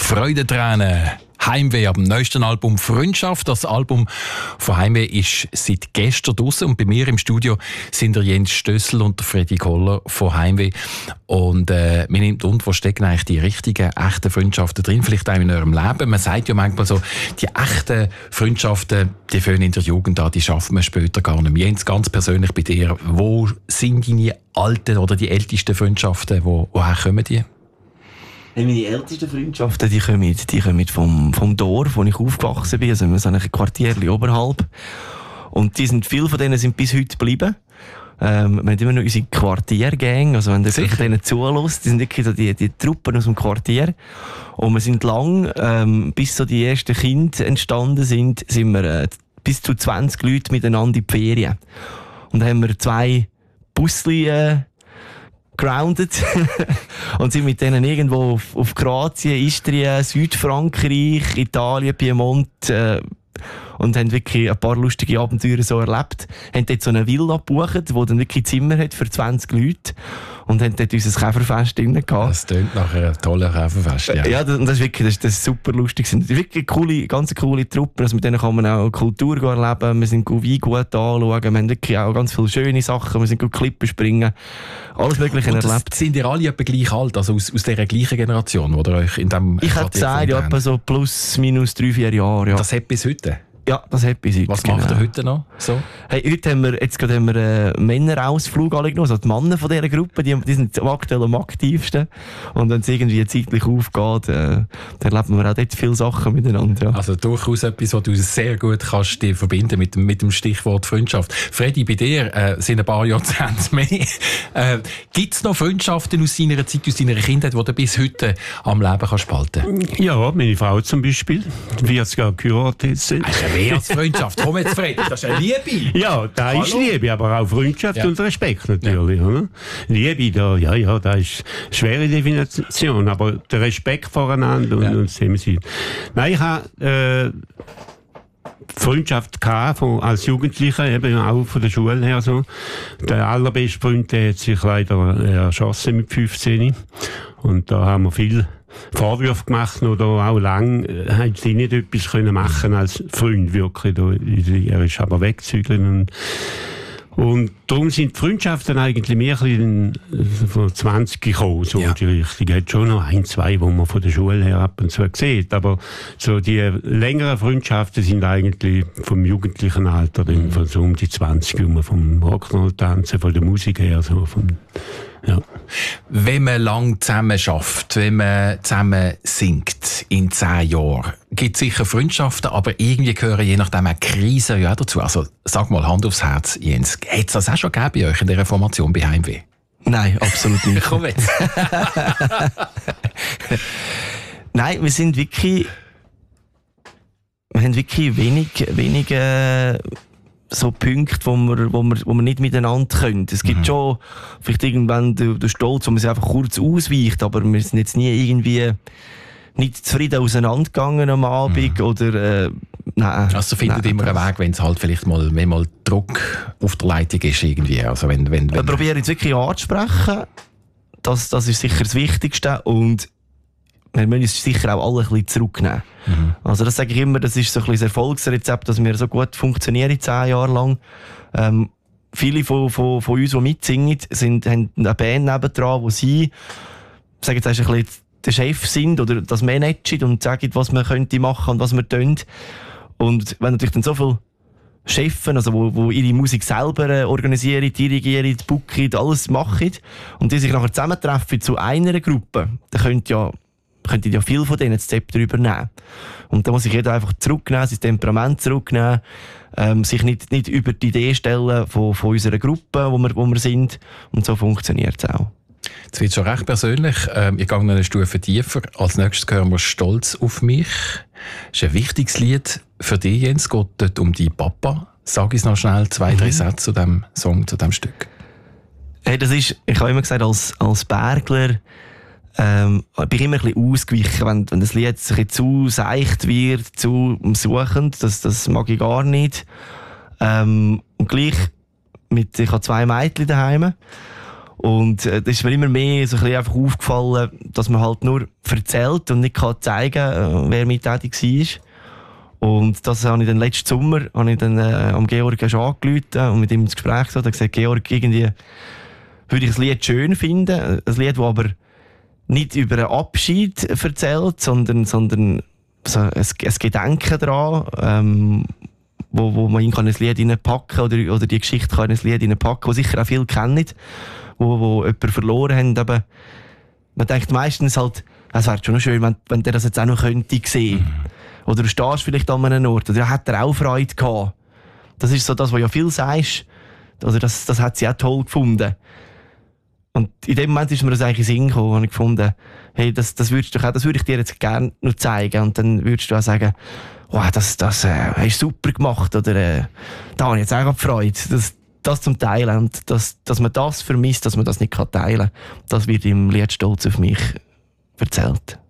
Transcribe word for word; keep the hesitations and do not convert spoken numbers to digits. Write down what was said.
Freudentränen. Heimweh ab dem neuesten Album «Freundschaft». Das Album von Heimweh ist seit gestern draussen und bei mir im Studio sind der Jens Stössel und der Freddy Koller von Heimweh. Und äh, mir nimmt und wo stecken eigentlich die richtigen, echten Freundschaften drin, vielleicht auch in eurem Leben. Man sagt ja manchmal so, die echten Freundschaften, die fangen in der Jugend an, die schafft man später gar nicht mehr. Jens, ganz persönlich bei dir, wo sind deine alten oder die ältesten Freundschaften, wo, woher kommen die? Meine ältesten Freundschaften, die kommen, die kommen vom, vom Dorf, wo ich aufgewachsen bin, also so ein Quartierchen oberhalb. Und die sind, viele von denen sind bis heute geblieben. Ähm, wir haben immer noch unsere Quartiergang, also wenn ihr denen zulässt, die sind wirklich so die, die Truppen aus dem Quartier. Und wir sind lang, ähm, bis so die ersten Kinder entstanden sind, sind wir äh, bis zu zwanzig Leute miteinander in die Ferien. Und dann haben wir zwei Busli äh, grounded und sind mit denen irgendwo auf, auf Kroatien, Istrien, Südfrankreich, Italien, Piemont äh, und haben wirklich ein paar lustige Abenteuer so erlebt. Haben dort so eine Villa gebucht, die dann wirklich Zimmer hat für zwanzig Leute und haben dort unser Käferfest drin gehabt. Das klingt nach einem tollen Käferfest, ja. Ja, das, das ist wirklich, das, das ist super lustig. Das sind wirklich coole, ganz coole Truppen. Also mit denen kann man auch Kultur erleben. Wir sind Wein gut anschauen. Wir haben wirklich auch ganz viele schöne Sachen. Wir sind gut Klippen springen. Alles Mögliche und das erlebt. Sind ihr alle etwa gleich alt? Also aus, aus dieser gleichen Generation, oder euch in dem Ich hätte gesagt, ja, etwa so plus, minus drei, vier Jahre. Ja. Das hat bis heute? Ja, das hat bis heute. Was macht ihr heute noch so? Hey, heute haben wir, jetzt gerade haben wir einen Männerausflug alle genommen. Also die Männer von dieser Gruppe, die, die sind aktuell am aktivsten. Und wenn es irgendwie zeitlich aufgeht, äh, dann erleben wir auch dort viele Sachen miteinander. Ja. Also durchaus etwas, was du sehr gut kannst dir verbinden mit dem, mit dem Stichwort Freundschaft. Freddy, bei dir äh, sind ein paar Jahrzehnte mehr. Äh, Gibt es noch Freundschaften aus deiner Zeit, aus deiner Kindheit, die du bis heute am Leben kannst behalten? Ja, meine Frau zum Beispiel, vierzig Jahre geheiratet sind. Mehr als Freundschaft. Komm jetzt, Freddy, das ist eine Liebe. Ja, da Hallo? ist Liebe, aber auch Freundschaft ja. und Respekt natürlich. Ja. Oder? Liebe, da, ja, ja, das ist eine schwere Definition, aber der Respekt voreinander und, ja. und dem Sinn. Nein, ich habe äh, Freundschaft gehabt, von, als Jugendlicher, eben auch von der Schule her so. Der allerbeste Freund, der hat sich leider erschossen mit fünfzehn. Und da haben wir viel Vorwürfe gemacht oder auch lang äh, haben sie nicht etwas können machen als Freund wirklich. Er ist aber wegzügeln und, und darum sind die Freundschaften eigentlich mehr ein bisschen von zwanzig gekommen, so ja. Die Richtung. Es hat schon noch ein, zwei, wo man von der Schule her ab und zu sieht, aber so die längeren Freundschaften sind eigentlich vom jugendlichen Alter, mhm. von so um die zwanzig, vom Rock'n'Roll-Tanzen, von der Musik her, so vom ja. Wenn man lang zusammen schafft, wenn man zusammen singt in zehn Jahren, gibt es sicher Freundschaften, aber irgendwie gehören je nachdem auch Krisen ja auch dazu. Also sag mal, Hand aufs Herz, Jens, hat es das auch schon gegeben bei euch in dieser Formation bei Heimweh? Nein, absolut nicht. Komm jetzt. Nein, wir sind wirklich, wir haben wirklich wenig, wenig äh, so Punkte, wo wir, wo wir, wo wir nicht miteinander können. Es gibt mhm. schon vielleicht irgendwann den, den Stolz, wo man sich einfach kurz ausweicht, aber wir sind jetzt nie irgendwie nicht zufrieden auseinandergegangen am Abend mhm. oder äh, nein. Also findet nein, immer einen Weg, wenn es halt vielleicht mal, wenn mal Druck auf der Leitung ist irgendwie. Also wenn, wenn, wenn wir probieren jetzt wirklich anzusprechen. Das, das ist sicher das Wichtigste und wir müssen uns sicher auch alle ein bisschen zurücknehmen. Mhm. Also das sage ich immer, das ist so ein bisschen das Erfolgsrezept, dass wir so gut funktionieren, zehn Jahre lang. Ähm, viele von, von, von uns, die mitsingen, sind, haben eine Band nebendran, wo sie, sagen jetzt ein bisschen der Chef sind oder das managen und sagen, was man könnte machen und was wir tun. Und wenn natürlich dann so viele Chefs, also wo, wo ihre Musik selber organisieren, dirigieren, booken, alles machen und die sich nachher zusammentreffen zu einer Gruppe, dann könnte ja könnte ja viel von denen das Zepter übernehmen. Und da muss sich jeder einfach zurücknehmen, sein Temperament zurücknehmen, ähm, sich nicht, nicht über die Idee stellen von, von unserer Gruppe, wo wir, wo wir sind. Und so funktioniert es auch. Jetzt wird es schon recht persönlich. Ähm, ich gehe noch eine Stufe tiefer. Als nächstes hören wir «Stolz auf mich». Das ist ein wichtiges Lied für dich, Jens. Es geht dort um die Papa. Sag uns noch schnell zwei, drei mhm. Sätze zu diesem Song, zu diesem Stück. Hey, das ist, ich habe immer gesagt, als, als Bergler Ähm, bin ich immer ein bisschen ausgewichen, wenn, wenn das Lied ein bisschen zu seicht wird, zu umsuchend. Das, das mag ich gar nicht. Ähm, und gleich, mit, ich habe zwei Mädchen daheim. Und äh, das ist mir immer mehr so ein bisschen einfach aufgefallen, dass man halt nur erzählt und nicht kann zeigen, äh, wer mittätig war. Und das habe ich dann letzten Sommer habe ich dann, äh, am Georg schon angerufen und mit ihm ins Gespräch gesagt, er hat gesagt, Georg, irgendwie würde ich das Lied schön finden, ein Lied, das aber nicht über einen Abschied erzählt, sondern, sondern so ein, ein Gedenken daran, ähm, wo, wo man ihn kann ein Lied reinpacken kann oder, oder die Geschichte kann in ein Lied reinpacken, wo sicher auch viele kennen, wo, wo jemanden verloren haben. Aber man denkt meistens halt, es wäre schon schön, wenn, wenn der das jetzt auch noch könnte sehen. Mhm. Oder du stehst vielleicht an einem Ort, oder hat er auch Freude gehabt. Das ist so das, was ja viel sagst. Oder das, das hat sie auch toll gefunden. Und in dem Moment ist mir das eigentlich in den Sinn gekommen, und ich gefunden, hey, das, das würdest du auch, das würde ich dir jetzt gerne noch zeigen. Und dann würdest du auch sagen, wow, das, das äh, hast du super gemacht, oder äh, da habe ich jetzt auch Freude. Das, das zum Teilen, und dass, dass man das vermisst, dass man das nicht teilen kann, das wird im Lied «Stolz auf mich» erzählt.